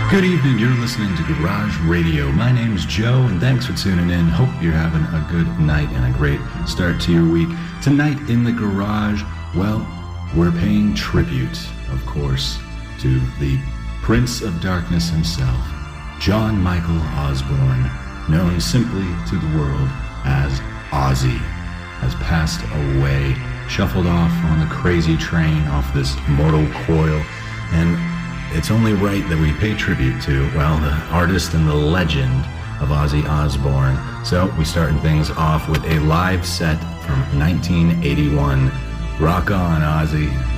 Good evening, you're listening to Garage Radio. My name's Joe, and thanks for tuning in. Hope you're having a good night and a great start to your week. Tonight in the garage, well, we're paying tribute, of course, to the Prince of Darkness himself, John Michael Osborne, known simply to the world as Ozzy, has passed away, shuffled off on the crazy train off this mortal coil, and it's only right that we pay tribute to, well, the artist and the legend of Ozzy Osbourne. So we're starting things off with a live set from 1981. Rock on, Ozzy.